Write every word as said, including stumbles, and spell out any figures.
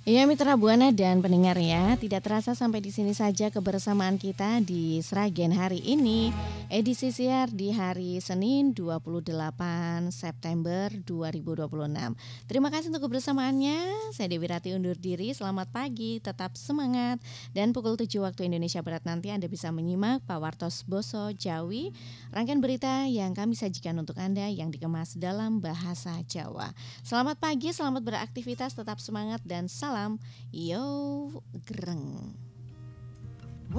Iya Mitra Buana dan pendengar ya, tidak terasa sampai di sini saja kebersamaan kita di Sragen hari ini, edisi siar di hari Senin dua puluh delapan September dua ribu dua puluh enam. Terima kasih untuk kebersamaannya, saya Dewi Rati undur diri, selamat pagi, tetap semangat, dan pukul tujuh waktu Indonesia Barat nanti Anda bisa menyimak Pawartos Boso Jawi, rangkaian berita yang kami sajikan untuk Anda yang dikemas dalam bahasa Jawa. Selamat pagi, selamat beraktivitas, tetap semangat dan salam yo greng.